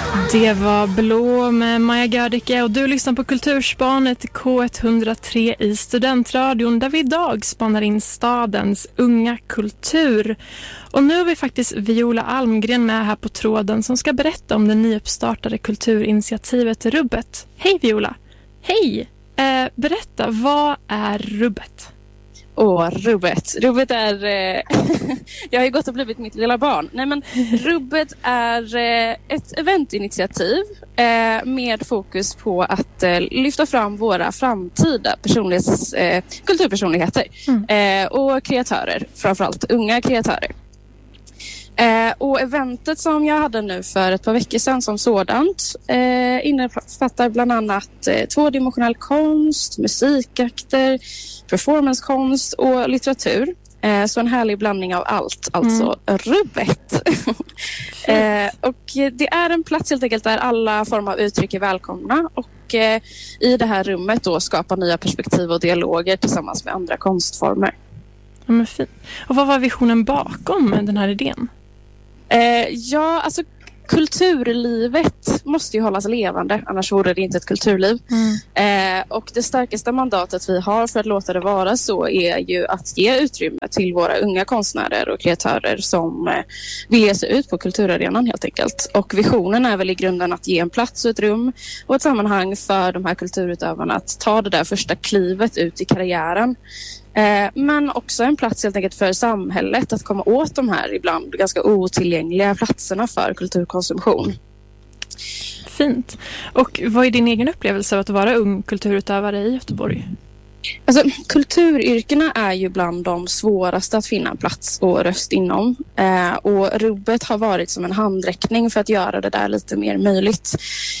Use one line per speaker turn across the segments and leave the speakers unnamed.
Det var Blå med Maja Gördicke och du lyssnar på Kulturspanet K103 i Studentradion där vi idag spanar in stadens unga kultur. Och nu har vi faktiskt Viola Almgren med här på tråden som ska berätta om det nyuppstartade kulturinitiativet Rubbet. Hej Viola!
Hej!
Berätta, vad är Rubbet?
Rubbet. Rubbet är... jag har ju gått och blivit mitt lilla barn. Nej, men Rubbet är ett eventinitiativ med fokus på att lyfta fram våra framtida kulturpersonligheter och kreatörer, framförallt unga kreatörer. Och eventet som jag hade nu för ett par veckor sedan som sådant innefattar bland annat tvådimensionell konst, musikakter, performancekonst och litteratur. Så en härlig blandning av allt, alltså Rubbet. Och det är en plats helt enkelt där alla former av uttryck är välkomna och i det här rummet då skapa nya perspektiv och dialoger tillsammans med andra konstformer.
Ja, men fint. Och vad var visionen bakom den här idén?
Alltså kulturlivet måste ju hållas levande, annars vore det inte ett kulturliv. Och det starkaste mandatet vi har för att låta det vara så är ju att ge utrymme till våra unga konstnärer och kreatörer som vill ge sig ut på kulturarenan helt enkelt. Och visionen är väl i grunden att ge en plats och ett rum och ett sammanhang för de här kulturutövarna att ta det där första klivet ut i karriären. Men också en plats helt enkelt för samhället att komma åt de här ibland ganska otillgängliga platserna för kulturkonsumtion.
Fint. Och vad är din egen upplevelse av att vara ung kulturutövare i Göteborg?
Alltså, kulturyrkena är ju bland de svåraste att finna en plats och röst inom. Och Rubbet har varit som en handräckning för att göra det där lite mer möjligt.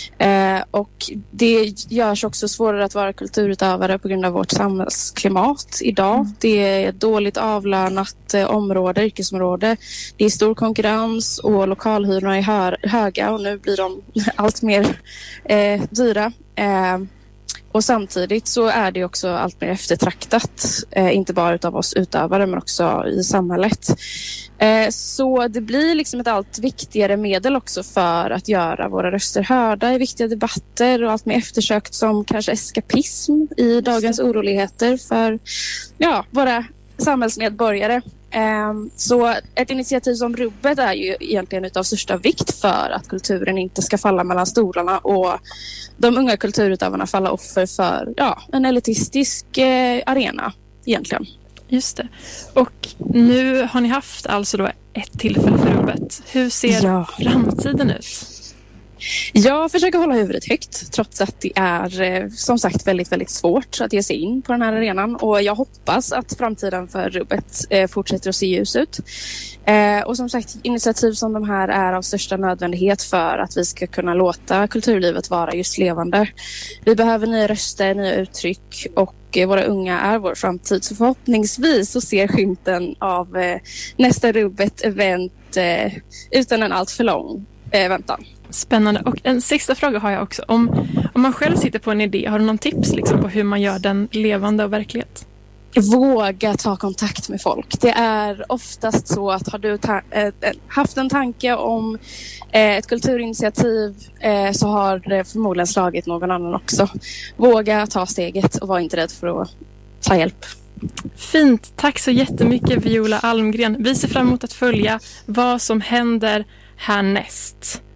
Och det görs också svårare att vara kulturutövare på grund av vårt samhällsklimat idag. Det är ett dåligt avlönat yrkesområde. Det är stor konkurrens och lokalhyrorna är höga och nu blir de allt mer dyra. Och samtidigt så är det också allt mer eftertraktat, inte bara utav oss utövare men också i samhället. Så det blir liksom ett allt viktigare medel också för att göra våra röster hörda i viktiga debatter och allt mer eftersökt som kanske eskapism i dagens oroligheter för våra samhällsmedborgare. Så ett initiativ som Rubbet är ju egentligen utav största vikt för att kulturen inte ska falla mellan stolarna och de unga kulturutövarna falla offer för en elitistisk arena egentligen.
Just det. Och nu har ni haft alltså då ett tillfälle för Rubbet. Hur ser framtiden ut?
Jag försöker hålla huvudet högt trots att det är som sagt väldigt, väldigt svårt att ge sig in på den här arenan och jag hoppas att framtiden för Rubbet fortsätter att se ljus ut. Och som sagt, initiativ som de här är av största nödvändighet för att vi ska kunna låta kulturlivet vara just levande. Vi behöver nya röster, nya uttryck och våra unga är vår framtid. Så förhoppningsvis så ser skymten av nästa Rubbet-event utan en allt för lång väntan.
Spännande. Och en sista fråga har jag också. Om man själv sitter på en idé, har du någon tips liksom på hur man gör den levande och verklighet?
Våga ta kontakt med folk. Det är oftast så att har du haft en tanke om ett kulturinitiativ så har det förmodligen slagit någon annan också. Våga ta steget och var inte rädd för att ta hjälp.
Fint. Tack så jättemycket Viola Almgren. Vi ser fram emot att följa vad som händer härnäst.